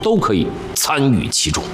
都可以参与其中。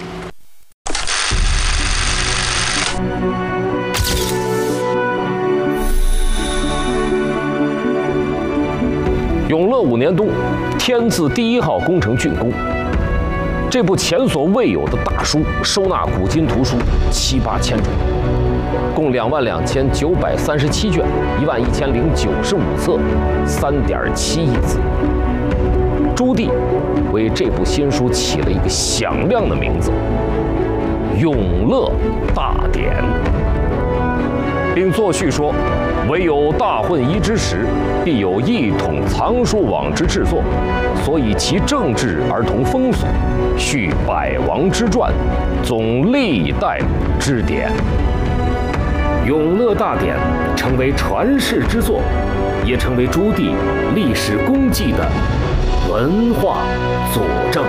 永乐5年冬，天字第1号工程竣工。这部前所未有的大书收纳古今图书7、8千种，共22937卷，11095册，3.7亿字。朱棣为这部新书起了一个响亮的名字《永乐大典》，并作序说：“唯有大混遗之时，必有一统藏书网之制作，所以其政治而同风俗，续百王之传，总历代之典。”《永乐大典》成为传世之作，也成为朱棣历史功绩的文化佐证。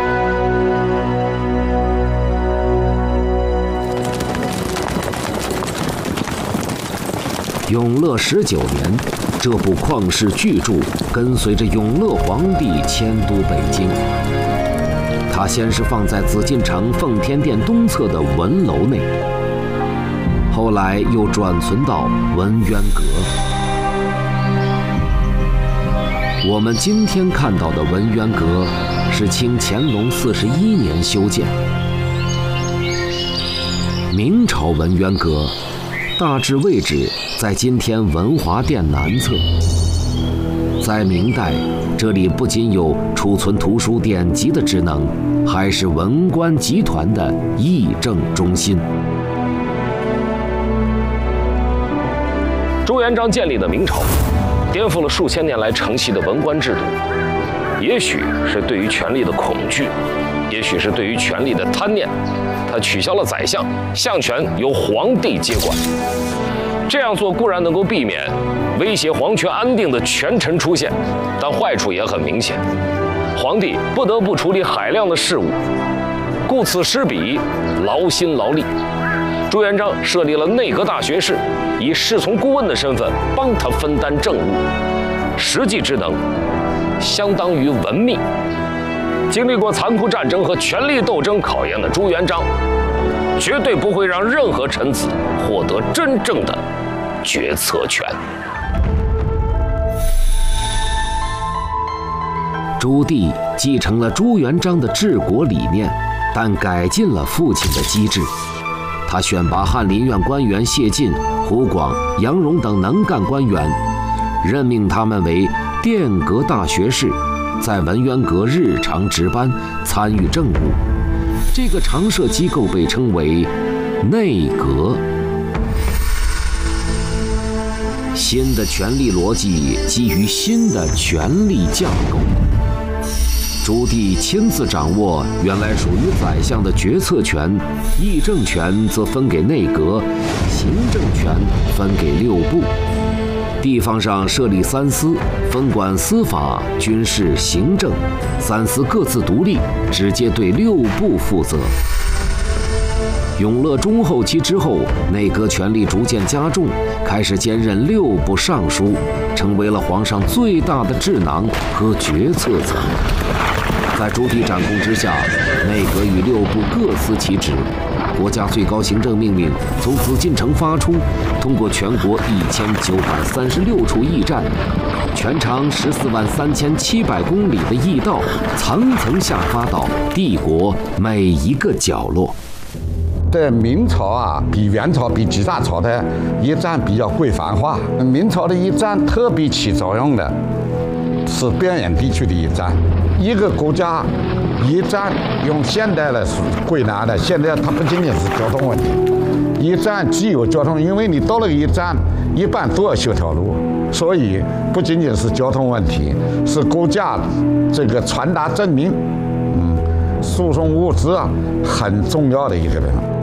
永乐19年，这部旷世巨著跟随着永乐皇帝迁都北京。它先是放在紫禁城奉天殿东侧的文楼内，后来又转存到文渊阁。我们今天看到的文渊阁是清乾隆41年修建。明朝文渊阁大致位置在今天文华殿南侧。在明代，这里不仅有储存图书典籍的职能，还是文官集团的议政中心。朱元璋建立的明朝，颠覆了数千年来承袭的文官制度。也许是对于权力的恐惧，也许是对于权力的贪念，他取消了宰相，相权由皇帝接管。这样做固然能够避免威胁皇权安定的权臣出现，但坏处也很明显。皇帝不得不处理海量的事务，故此失彼，劳心劳力。朱元璋设立了内阁大学士，以侍从顾问的身份帮他分担政务，实际职能相当于文秘。经历过残酷战争和权力斗争考验的朱元璋，绝对不会让任何臣子获得真正的决策权。朱棣继承了朱元璋的治国理念，但改进了父亲的机制。他选拔翰林院官员谢晋、胡广、杨荣等能干官员，任命他们为殿阁大学士，在文渊阁日常值班，参与政务。这个常设机构被称为内阁。新的权力逻辑基于新的权力架构。朱棣亲自掌握原来属于宰相的决策权，议政权则分给内阁，行政权分给6部。地方上设立3司，分管司法、军事、行政，3司各自独立，直接对6部负责。永乐中后期之后，内阁权力逐渐加重，开始兼任6部尚书，成为了皇上最大的智囊和决策层。在朱棣掌控之下，内阁与6部各司其职。国家最高行政命令从紫禁城发出，通过全国1936处驿站，全长143700公里的驿道，层层下发到帝国每一个角落。 在明朝啊，比元朝、比几大朝的驿站比较规范化。明朝的驿站特别起作用的是边远地区的驿站。一个国家驿站用现代的是归纳的，现在它不仅仅是交通问题，驿站既有交通，因为你到了驿站，一般都要修条路，所以不仅仅是交通问题，是国家这个传达政令、输送物资很重要的一个人。